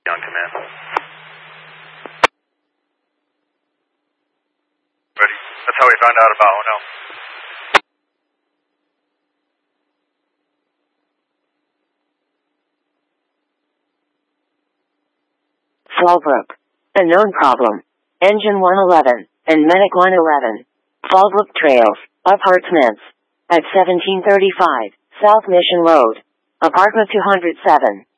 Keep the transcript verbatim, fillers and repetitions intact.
On command. Ready. That's how we found out about oh no. Fallbrook. A known problem. Engine one eleven and Medic one eleven. Fallbrook Trails, Apartments. At seventeen thirty-five, South Mission Road. Apartment two oh seven.